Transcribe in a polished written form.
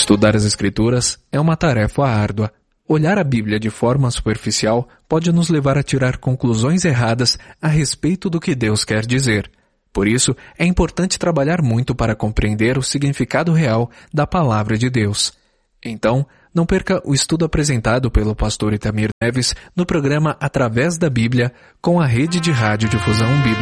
Estudar as Escrituras é uma tarefa árdua. Olhar a Bíblia de forma superficial pode nos levar a tirar conclusões erradas a respeito do que Deus quer dizer. Por isso, é importante trabalhar muito para compreender o significado real da Palavra de Deus. Então, não perca o estudo apresentado pelo pastor Itamir Neves no programa Através da Bíblia com a Rede de Rádio Difusão Bíblica.